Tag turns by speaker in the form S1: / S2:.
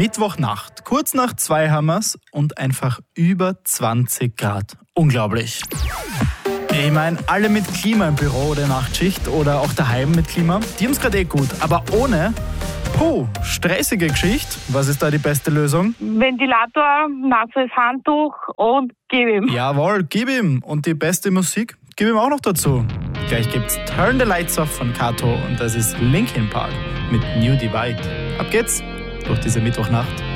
S1: Mittwochnacht, kurz nach 2 haben wir's und einfach über 20 Grad. Unglaublich. Ich meine, alle mit Klima im Büro oder Nachtschicht oder auch daheim mit Klima, die haben's gerade gut. Aber ohne, stressige Geschichte. Was ist da die beste Lösung?
S2: Ventilator, nasses Handtuch und gib ihm.
S1: Jawohl, gib ihm. Und die beste Musik, gib ihm auch noch dazu. Gleich gibt's Turn the Lights Off von Kato und das ist Linkin Park mit New Divide. Ab geht's durch diese Mittwochnacht.